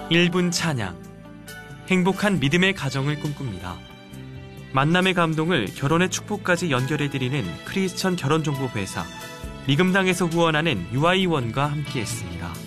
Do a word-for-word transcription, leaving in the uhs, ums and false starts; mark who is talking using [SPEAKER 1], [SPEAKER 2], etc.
[SPEAKER 1] 일 분 찬양. 행복한 믿음의 가정을 꿈꿉니다. 만남의 감동을 결혼의 축복까지 연결해드리는 크리스천 결혼정보회사 미금당에서 후원하는 유아이원과 함께했습니다.